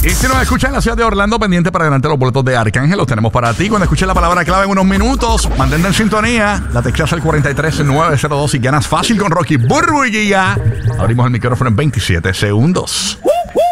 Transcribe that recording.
Y si nos escuchas en la ciudad de Orlando, pendiente para adelante los boletos de Arcángel, los tenemos para ti. Cuando escuches la palabra clave en unos minutos, mantente en sintonía. La textas al 43902 y ganas fácil con Rocky Burbu y Giga. Abrimos el micrófono en 27 segundos.